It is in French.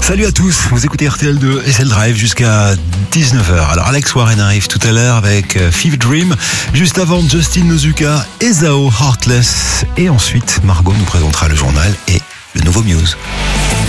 Salut à tous, vous écoutez RTL2 et c'est le Drive jusqu'à 19h. Alors Alex Warren arrive tout à l'heure avec Fever Dream, juste avant Justin Nozuka et Zao Heartless. Et ensuite, Margot nous présentera le journal et le nouveau Muse.